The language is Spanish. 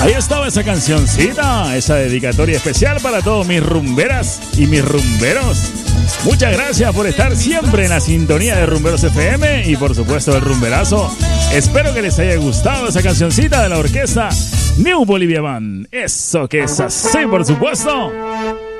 Ahí estaba esa cancioncita, esa dedicatoria especial para todos mis rumberas y mis rumberos. Muchas gracias por estar siempre en la sintonía de Rumberos FM y por supuesto el rumberazo. Espero que les haya gustado esa cancioncita de la orquesta New Bolivia Band. Eso que es así, por supuesto.